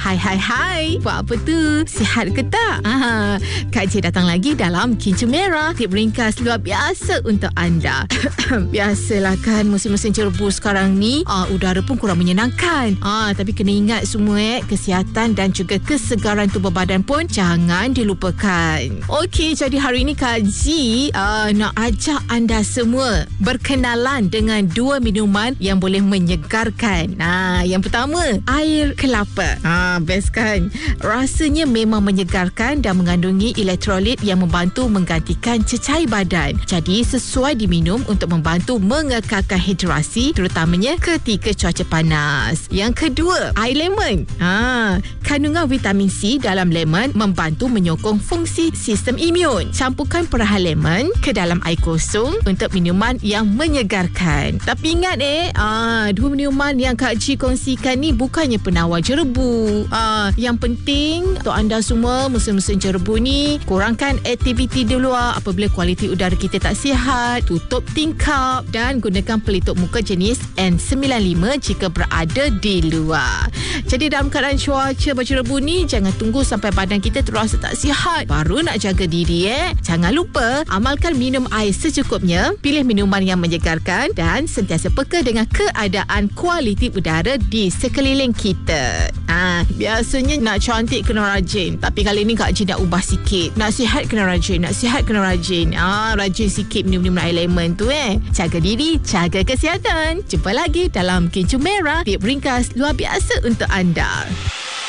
Hai. Buat apa tu? Sihat ke tak? Kak J datang lagi dalam Kincu Merah. Tip ringkas luar biasa untuk anda. Biasalah kan musim-musim cerebu sekarang ni, udara pun kurang menyenangkan. Tapi kena ingat semua kesihatan dan juga kesegaran tubuh badan pun jangan dilupakan. Okey, jadi hari ini Kak J nak ajak anda semua berkenalan dengan dua minuman yang boleh menyegarkan. Yang pertama, air kelapa. Best kan? Rasanya memang menyegarkan dan mengandungi elektrolit yang membantu menggantikan cecair badan. Jadi sesuai diminum untuk membantu mengekalkan hidrasi terutamanya ketika cuaca panas. Yang kedua, air lemon. Kandungan vitamin C dalam lemon membantu menyokong fungsi sistem imun. Campurkan perahan lemon ke dalam air kosong untuk minuman yang menyegarkan. Tapi ingat dua minuman yang Kak J kongsikan ni bukannya penawar jerebu. Yang penting untuk anda semua musim-musim jerebu ni, kurangkan aktiviti di luar apabila kualiti udara kita tak sihat, tutup tingkap dan gunakan pelitup muka jenis N95 jika berada di luar. Jadi dalam keadaan cuaca berjerebu ni, jangan tunggu sampai badan kita terasa tak sihat baru nak jaga diri. Jangan lupa amalkan minum air secukupnya, pilih minuman yang menyegarkan dan sentiasa peka dengan keadaan kualiti udara di sekeliling kita. Biasanya nak cantik kena rajin, tapi kali ni Kak J nak ubah sikit. Nak sihat kena rajin, rajin sikit minum air lemon tu. Jaga diri, jaga kesihatan. Jumpa lagi dalam Kincu Merah, tip ringkas luar biasa untuk anda.